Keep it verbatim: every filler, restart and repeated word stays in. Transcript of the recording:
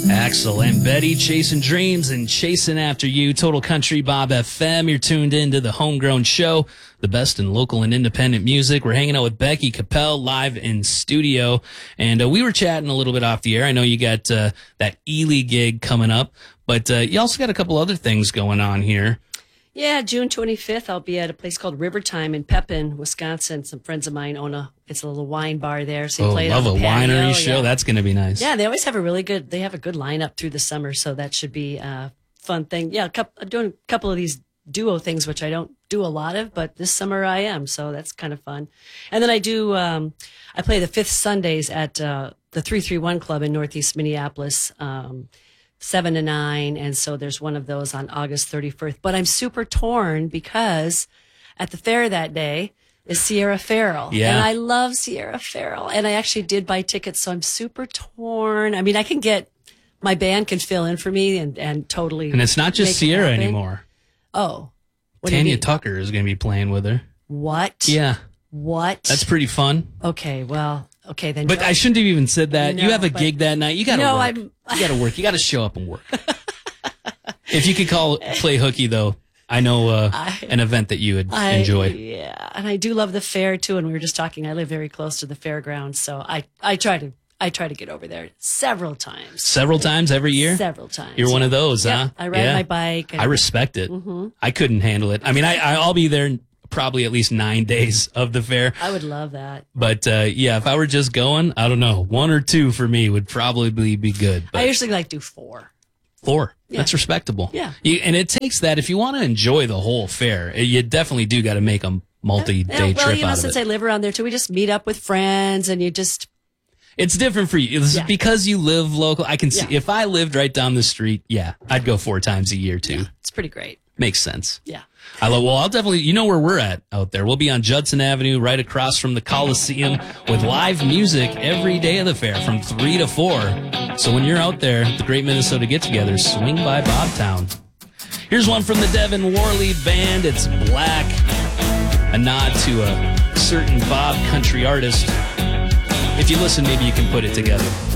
Axel and Betty chasing dreams and chasing after you. Total Country Bob F M. You're tuned into the Homegrown Show, the best in local and independent music. We're hanging out with Becky Capel live in studio, and uh, we were chatting a little bit off the air. I know you got uh, that Ely gig coming up, but uh, you also got a couple other things going on here. Yeah, June twenty-fifth, I'll be at a place called Rivertime in Pepin, Wisconsin. Some friends of mine own a, it's a little wine bar there. So oh, play love a patio. winery show. Yeah. That's going to be nice. Yeah, they always have a really good, they have a good lineup through the summer. So that should be a fun thing. Yeah, a couple, I'm doing a couple of these duo things, which I don't do a lot of, but this summer I am. So that's kind of fun. And then I do, um, I play the fifth Sundays at uh, the three three one Club in Northeast Minneapolis. Um, seven to nine. And so there's one of those on August thirty-first. But I'm super torn because at the fair that day is Sierra Farrell. Yeah. And I love Sierra Farrell. And I actually did buy tickets. So I'm super torn. I mean, I can get, my band can fill in for me and, and totally. And it's not just Sierra anymore. Oh. What Tanya Tucker is going to be playing with her. What? Yeah. What? That's pretty fun. Okay. Well, okay then. But I shouldn't have even said that. No, you have a but- gig that night. You got to No, work. I'm- You got to work. You got to show up and work. If you could call play hooky, though, I know uh, I- an event that you would I, enjoy. Yeah, and I do love the fair too. And we were just talking. I live very close to the fairgrounds, so I I try to I try to get over there several times. Several times every year? Several times. You're one of those, Yep, huh? I ride Yeah. my bike. And, I respect it. Mm-hmm. I couldn't handle it. I mean, I, I'll be there probably at least nine days of the fair. I would love that. But uh, yeah, if I were just going, I don't know, one or two for me would probably be good. But I usually like do four. four. Yeah. That's respectable. Yeah. You, and it takes that. If you want to enjoy the whole fair, you definitely do got to make a multi-day Yeah, well, trip you know, out of since it. I live around there too, we just meet up with friends, and you just It's different for you. It's Yeah. because you live local. I can see Yeah. if I lived right down the street, yeah, I'd go four times a year too. it's pretty great. Makes sense. Yeah. I love, well, I'll definitely, you know where we're at out there. We'll be on Judson Avenue, right across from the Coliseum, with live music every day of the fair from three to four. So when you're out there at the Great Minnesota Get-Together, swing by Bobtown. Here's one from the Devin Worley Band. It's Black, a nod to a certain Bob country artist. If you listen, maybe you can put it together.